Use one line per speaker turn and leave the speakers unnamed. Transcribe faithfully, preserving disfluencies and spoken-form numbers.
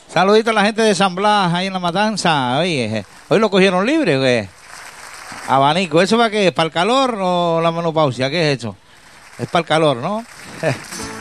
Saludito a la gente de San Blas, ahí en La Matanza. Oye, hoy lo cogieron libre, güey. Abanico. ¿Eso para qué? ¿Para el calor o la menopausia? ¿Qué es eso? Es para el calor, ¿no?